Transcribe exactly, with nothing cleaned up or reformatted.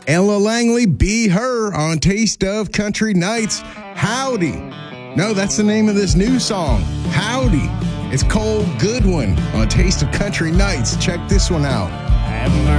Ella Langley, Be Her on Taste of Country Nights. Howdy. No, that's the name of this new song. Howdy. It's Cole Goodwin on Taste of Country Nights. Check this one out.